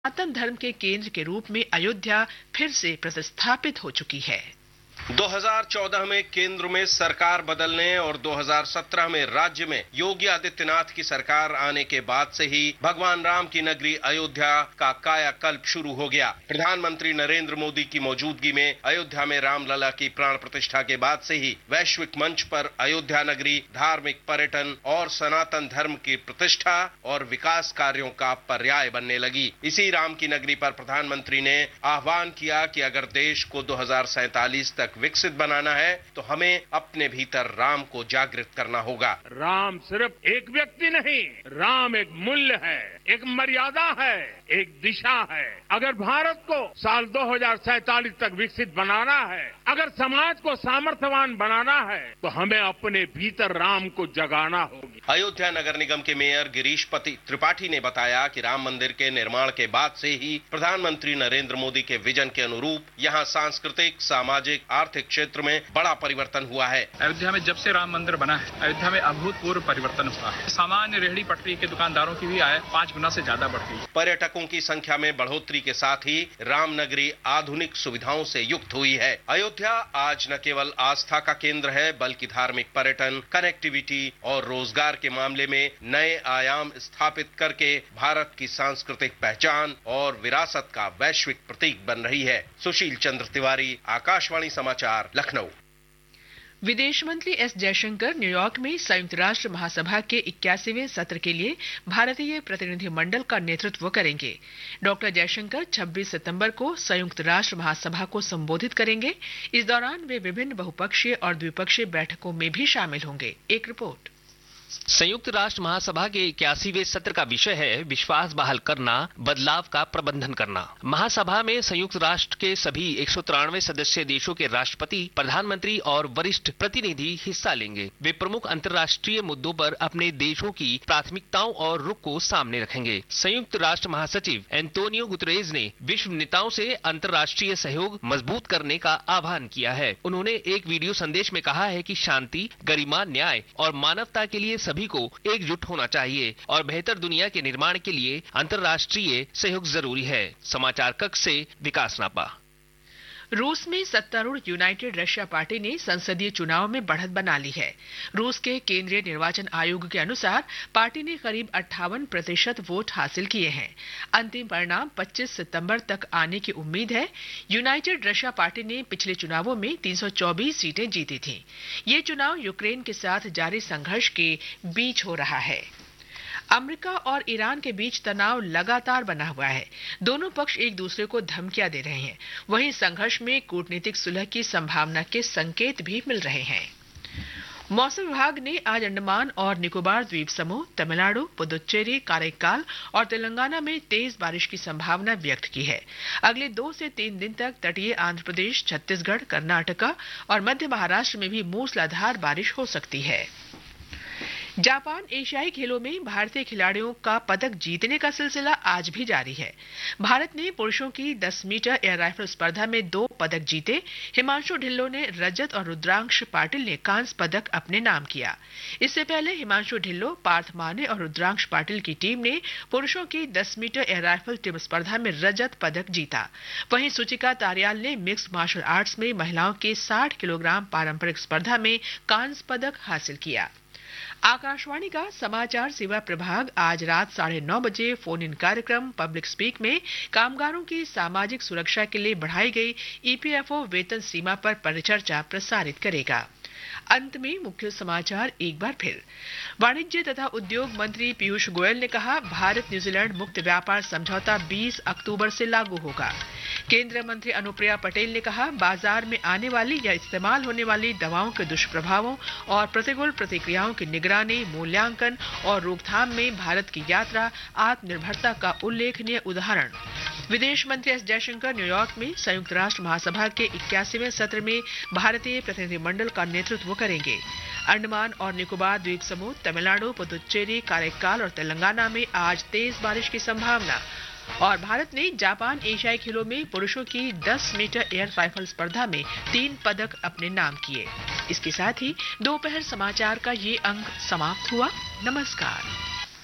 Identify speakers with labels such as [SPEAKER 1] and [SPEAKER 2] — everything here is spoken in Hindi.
[SPEAKER 1] सनातन धर्म के केंद्र के रूप में अयोध्या फिर से प्रतिस्थापित हो चुकी है।
[SPEAKER 2] 2014 में केंद्र में सरकार बदलने और 2017 में राज्य में योगी आदित्यनाथ की सरकार आने के बाद से ही भगवान राम की नगरी अयोध्या का कायाकल्प शुरू हो गया। प्रधानमंत्री नरेंद्र मोदी की मौजूदगी में अयोध्या में रामलला की प्राण प्रतिष्ठा के बाद से ही वैश्विक मंच पर अयोध्या नगरी धार्मिक पर्यटन और सनातन धर्म की प्रतिष्ठा और विकास कार्यों का पर्याय बनने लगी। इसी राम की नगरी पर प्रधानमंत्री ने आह्वान किया कि अगर देश को 2047 तक विकसित बनाना है तो हमें अपने भीतर राम को जागृत करना होगा।
[SPEAKER 3] राम सिर्फ एक व्यक्ति नहीं, राम एक मूल्य है, एक मर्यादा है, एक दिशा है। अगर भारत को साल 2047 तक विकसित बनाना है, अगर समाज को सामर्थ्यवान बनाना है तो हमें अपने भीतर राम को जगाना होगी।
[SPEAKER 2] अयोध्या नगर निगम के मेयर गिरीश पति त्रिपाठी ने बताया कि राम मंदिर के निर्माण के बाद से ही प्रधानमंत्री नरेंद्र मोदी के विजन के अनुरूप यहाँ सांस्कृतिक, सामाजिक, आर्थिक क्षेत्र में बड़ा परिवर्तन हुआ है।
[SPEAKER 4] अयोध्या में जब से राम मंदिर बना है, अयोध्या में अभूतपूर्व परिवर्तन हुआ है। सामान्य रेहड़ी पटरी के दुकानदारों की भी आय 5 गुना से ज्यादा बढ़ गई।
[SPEAKER 2] पर्यटकों की संख्या में बढ़ोतरी के साथ ही राम नगरी आधुनिक सुविधाओं से युक्त हुई है। अयोध्या आज न केवल आस्था का केंद्र है बल्कि धार्मिक पर्यटन, कनेक्टिविटी और रोजगार के मामले में नए आयाम स्थापित करके भारत की सांस्कृतिक पहचान और विरासत का वैश्विक प्रतीक बन रही है। सुशील चंद्र तिवारी, आकाशवाणी समाचार, लखनऊ।
[SPEAKER 1] विदेश मंत्री एस जयशंकर न्यूयॉर्क में संयुक्त राष्ट्र महासभा के 81वें सत्र के लिए भारतीय प्रतिनिधिमंडल का नेतृत्व करेंगे। डॉक्टर जयशंकर 26 सितंबर को संयुक्त राष्ट्र महासभा को संबोधित करेंगे। इस दौरान वे विभिन्न बहुपक्षीय और द्विपक्षीय बैठकों में भी शामिल होंगे। एक रिपोर्ट।
[SPEAKER 5] संयुक्त राष्ट्र महासभा के 81वें सत्र का विषय है विश्वास बहाल करना, बदलाव का प्रबंधन करना। महासभा में संयुक्त राष्ट्र के सभी 193 सदस्य देशों के राष्ट्रपति, प्रधानमंत्री और वरिष्ठ प्रतिनिधि हिस्सा लेंगे। वे प्रमुख अंतर्राष्ट्रीय मुद्दों पर अपने देशों की प्राथमिकताओं और रुख को सामने रखेंगे। संयुक्त राष्ट्र महासचिव एंटोनियो गुतरेज ने विश्व नेताओं से अंतर्राष्ट्रीय सहयोग मजबूत करने का आह्वान किया है। उन्होंने एक वीडियो संदेश में कहा है कि शांति, गरिमा, न्याय और मानवता के लिए सभी को एकजुट होना चाहिए और बेहतर दुनिया के निर्माण के लिए अंतर्राष्ट्रीय सहयोग जरूरी है। समाचार कक्ष से विकास नापा।
[SPEAKER 1] रूस में सत्तारूढ़ यूनाइटेड रशिया पार्टी ने संसदीय चुनाव में बढ़त बना ली है। रूस के केंद्रीय निर्वाचन आयोग के अनुसार पार्टी ने करीब 58% वोट हासिल किए हैं। अंतिम परिणाम 25 सितंबर तक आने की उम्मीद है। यूनाइटेड रशिया पार्टी ने पिछले चुनावों में 324 सीटें जीती थीं। ये चुनाव यूक्रेन के साथ जारी संघर्ष के बीच हो रहा है। अमेरिका और ईरान के बीच तनाव लगातार बना हुआ है। दोनों पक्ष एक दूसरे को धमकियां दे रहे हैं। वहीं संघर्ष में कूटनीतिक सुलह की संभावना के संकेत भी मिल रहे हैं। मौसम विभाग ने आज अंडमान और निकोबार द्वीप समूह, तमिलनाडु, पुदुच्चेरी, काराइकाल और तेलंगाना में तेज बारिश की संभावना व्यक्त की है। अगले 2 से 3 दिन तक तटीय आंध्र प्रदेश, छत्तीसगढ़, कर्नाटका और मध्य महाराष्ट्र में भी मूसलाधार बारिश हो सकती है। जापान एशियाई खेलों में भारतीय खिलाड़ियों का पदक जीतने का सिलसिला आज भी जारी है। भारत ने पुरुषों की 10 मीटर एयर राइफल स्पर्धा में 2 पदक जीते। हिमांशु ढिल्लों ने रजत और रुद्रांश पाटिल ने कांस्य पदक अपने नाम किया। इससे पहले हिमांशु ढिल्लों, पार्थ माने और रुद्रांश पाटिल की टीम ने पुरुषों की 10 मीटर एयर राइफल टीम स्पर्धा में रजत पदक जीता। वहीं सुचिका तारियाल ने मिक्स्ड मार्शल आर्ट्स में महिलाओं के 60 किलोग्राम पारंपरिक स्पर्धा में कांस्य पदक हासिल किया। आकाशवाणी का समाचार सेवा प्रभाग आज रात 9:30 बजे फोन इन कार्यक्रम पब्लिक स्पीक में कामगारों की सामाजिक सुरक्षा के लिए बढ़ाई गई ईपीएफओ वेतन सीमा पर परिचर्चा प्रसारित करेगा। अंत में मुख्य समाचार एक बार फिर। वाणिज्य तथा उद्योग मंत्री पीयूष गोयल ने कहा, भारत न्यूजीलैंड मुक्त व्यापार समझौता 20 अक्टूबर से लागू होगा। केंद्रीय मंत्री अनुप्रिया पटेल ने कहा, बाजार में आने वाली या इस्तेमाल होने वाली दवाओं के दुष्प्रभावों और प्रतिकूल प्रतिक्रियाओं की निगरानी, मूल्यांकन और रोकथाम में भारत की यात्रा आत्मनिर्भरता का उल्लेखनीय उदाहरण। विदेश मंत्री एस जयशंकर न्यूयॉर्क में संयुक्त राष्ट्र महासभा के 81वें सत्र में भारतीय प्रतिनिधिमंडल का नेतृत्व करेंगे। अंडमान और निकोबार द्वीप समूह, तमिलनाडु, पुदुच्चेरी, काराइकाल और तेलंगाना में आज तेज बारिश की संभावना। और भारत ने जापान एशियाई खेलों में पुरुषों की 10 मीटर एयर राइफल स्पर्धा में 3 पदक अपने नाम किए। इसके साथ ही दोपहर समाचार का ये अंक समाप्त हुआ। नमस्कार।